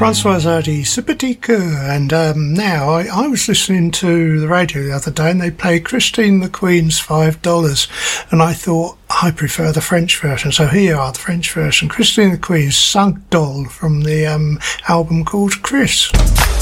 Francoise Hardy, Sympathique, and now I was listening to the radio the other day and they played Christine the Queen's $5 and I thought I prefer the French version, so here are the French version. Christine the Queen's Cinq Dollars from the album called Chris.